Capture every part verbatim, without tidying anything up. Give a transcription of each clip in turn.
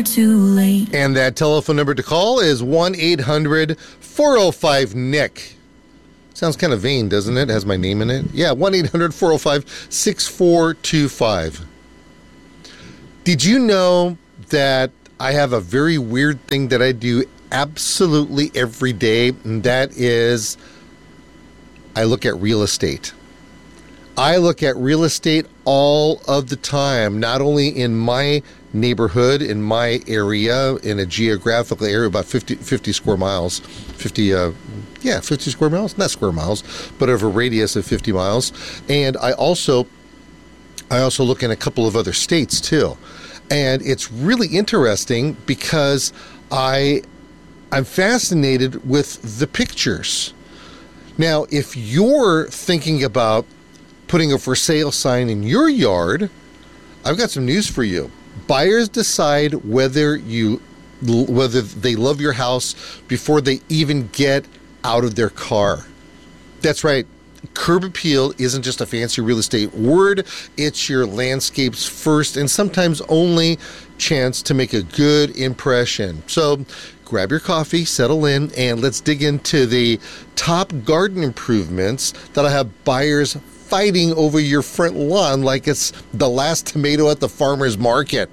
Too late. And that telephone number to call is one eight hundred four oh five N I C. Sounds kind of vain, doesn't it? It has my name in it. Yeah, one eight hundred four oh five six four two five. Did you know that I have a very weird thing that I do absolutely every day? And that is, I look at real estate. I look at real estate all of the time, not only in my neighborhood, in my area, in a geographical area, about fifty, fifty square miles, fifty, uh, yeah, fifty square miles, not square miles, but over a radius of fifty miles. And I also, I also look in a couple of other states too. And it's really interesting because I, I'm fascinated with the pictures. Now, if you're thinking about putting a for sale sign in your yard, I've got some news for you. Buyers decide whether you whether they love your house before they even get out of their car. That's right. Curb appeal isn't just a fancy real estate word. It's your landscape's first and sometimes only chance to make a good impression. So grab your coffee, settle in, and let's dig into the top garden improvements that'll have buyers fighting over your front lawn like it's the last tomato at the farmer's market.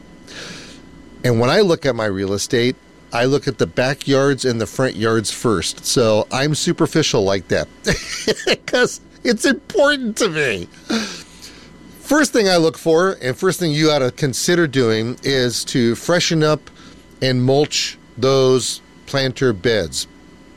And when I look at my real estate, I look at the backyards and the front yards first. So I'm superficial like that because it's important to me. First thing I look for, and first thing you ought to consider doing, is to freshen up and mulch those planter beds.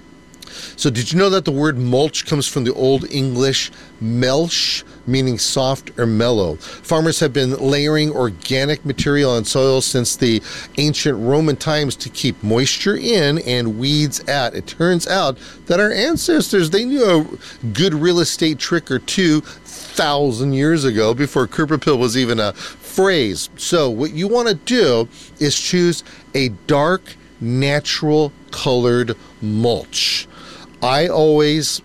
So did you know that the word mulch comes from the Old English melch, meaning soft or mellow? Farmers have been layering organic material on soil since the ancient Roman times to keep moisture in and weeds out. It turns out that our ancestors, they knew a good real estate trick or two thousand years ago before curb appeal was even a phrase. So what you want to do is choose a dark, natural colored mulch. I always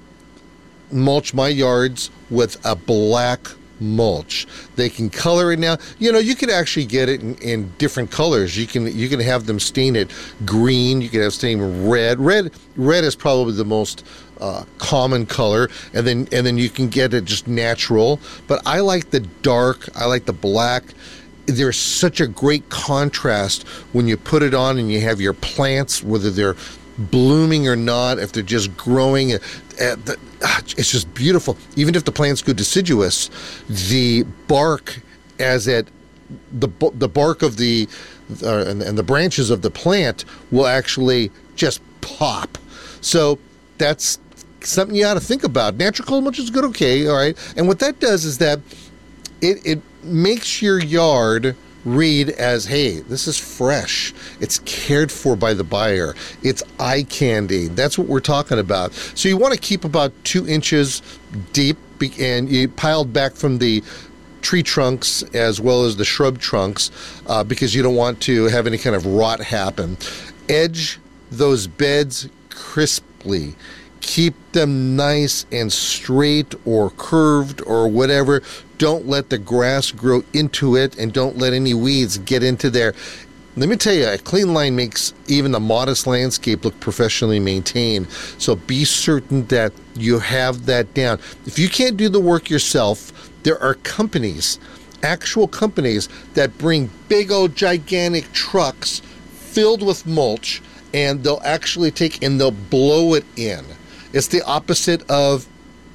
mulch my yards with a black mulch. They can color it now. You know, you can actually get it in, in different colors. You can you can have them stain it green. You can have stain red. Red red is probably the most uh, common color, and then and then you can get it just natural. But I like the dark. I like the black. There's such a great contrast when you put it on and you have your plants, whether they're blooming or not, if they're just growing, uh, the, uh, it's just beautiful. Even if the plants go deciduous, the bark, as it the the bark of the uh, and, and the branches of the plant will actually just pop. So that's something you ought to think about. Natural color mulch is good, okay, all right. And what that does is that it it makes your yard read as, hey, this is fresh. It's cared for by the buyer. It's eye candy. That's what we're talking about. So you want to keep about two inches deep and you piled back from the tree trunks as well as the shrub trunks uh, because you don't want to have any kind of rot happen. Edge those beds crisply. Keep them nice and straight or curved or whatever. Don't let the grass grow into it, and don't let any weeds get into there. Let me tell you, a clean line makes even a modest landscape look professionally maintained. So be certain that you have that down. If you can't do the work yourself, there are companies, actual companies, that bring big old gigantic trucks filled with mulch, and they'll actually take and they'll blow it in. It's the opposite of,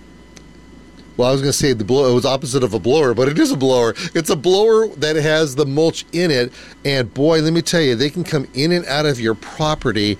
well, I was going to say the blow. It was opposite of a blower, but it is a blower. It's a blower that has the mulch in it, and boy, let me tell you, they can come in and out of your property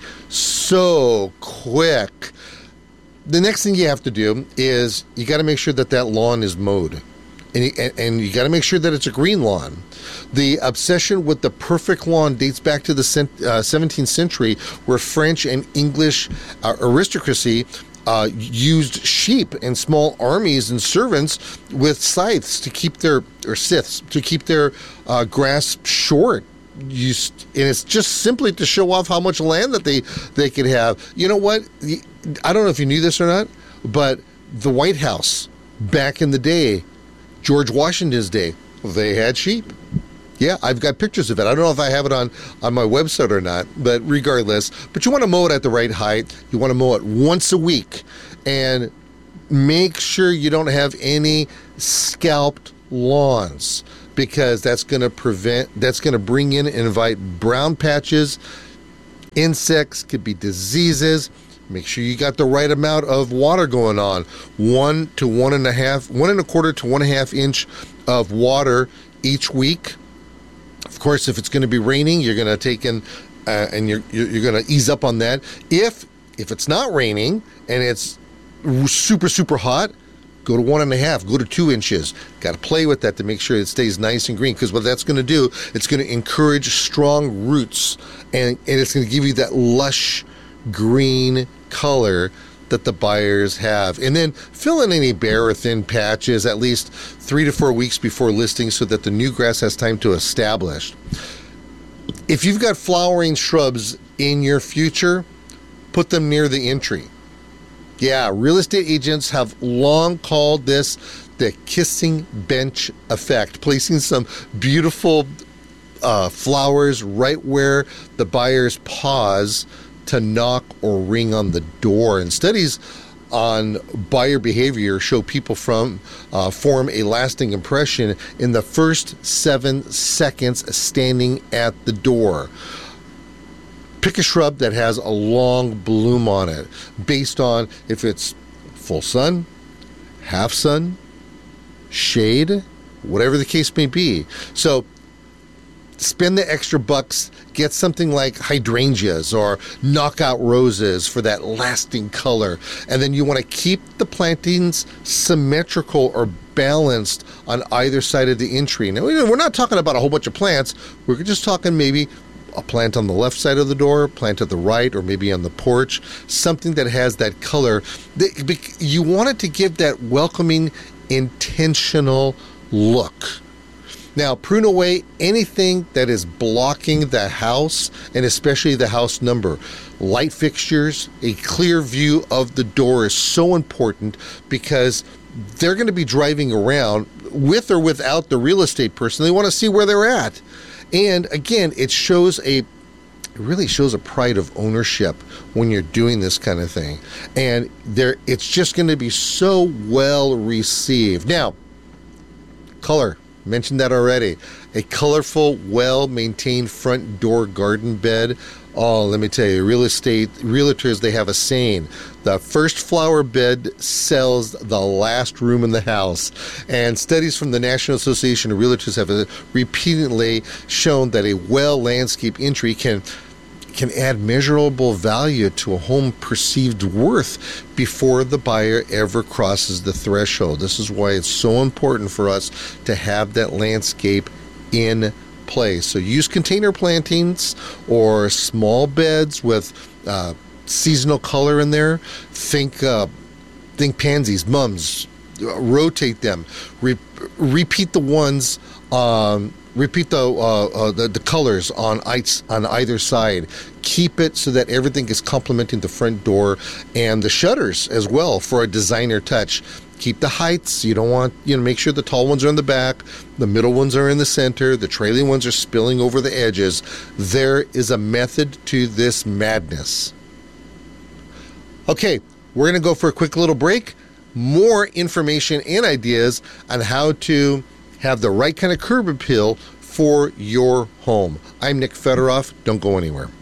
so quick. The next thing you have to do is you got to make sure that that lawn is mowed, and you, and, and you got to make sure that it's a green lawn. The obsession with the perfect lawn dates back to the uh, seventeenth century, where French and English uh, aristocracy Uh, used sheep and small armies and servants with scythes to keep their, or scythes, to keep their uh, grass short. You, and it's just simply to show off how much land that they, they could have. You know what? I don't know if you knew this or not, but the White House, back in the day, George Washington's day, they had sheep. Yeah, I've got pictures of it. I don't know if I have it on, on my website or not, but regardless. But you want to mow it at the right height. You want to mow it once a week. And make sure you don't have any scalped lawns, because that's going to prevent, that's going to bring in and invite brown patches, insects, could be diseases. Make sure you got the right amount of water going on. One to one and a half, one and a quarter to one and a half inch of water each week. Of course, if it's going to be raining, you're going to take in uh, and you're you're going to ease up on that. If if it's not raining and it's super super hot, go to one and a half, go to two inches. Got to play with that to make sure it stays nice and green, because what that's going to do, it's going to encourage strong roots, and and it's going to give you that lush green color that the buyers have. And then fill in any bare or thin patches at least three to four weeks before listing, so that the new grass has time to establish. If you've got flowering shrubs in your future, put them near the entry. Yeah, real estate agents have long called this the kissing bench effect, placing some beautiful uh, flowers right where the buyers pause to knock or ring on the door. And studies on buyer behavior show people from uh, form a lasting impression in the first seven seconds standing at the door. Pick a shrub that has a long bloom on it, based on if it's full sun, half sun, shade, whatever the case may be. So spend the extra bucks, get something like hydrangeas or knockout roses for that lasting color. And then you want to keep the plantings symmetrical or balanced on either side of the entry. Now, we're not talking about a whole bunch of plants. We're just talking maybe a plant on the left side of the door, plant at the right, or maybe on the porch, something that has that color. You want it to give that welcoming, intentional look. Now, prune away anything that is blocking the house, and especially the house number. Light fixtures, a clear view of the door is so important, because they're going to be driving around with or without the real estate person. They want to see where they're at. And again, it shows a, it really shows a pride of ownership when you're doing this kind of thing. And there, it's just going to be so well received. Now, color. Mentioned that already. A colorful, well-maintained front door garden bed. Oh, let me tell you, real estate realtors, they have a saying: the first flower bed sells the last room in the house. And studies from the National Association of Realtors have repeatedly shown that a well-landscaped entry can can add measurable value to a home perceived worth before the buyer ever crosses the threshold. This is why it's so important for us to have that landscape in place. So use container plantings or small beds with uh, seasonal color in there. Think uh, think pansies, mums. Uh, rotate them. Re- repeat the ones um, Repeat the, uh, uh, the the colors on on either side. Keep it so that everything is complementing the front door and the shutters as well for a designer touch. Keep the heights. You don't want, you know, make sure the tall ones are in the back, the middle ones are in the center, the trailing ones are spilling over the edges. There is a method to this madness. Okay, we're going to go for a quick little break. More information and ideas on how to have the right kind of curb appeal for your home. I'm Nick Federoff. Don't go anywhere.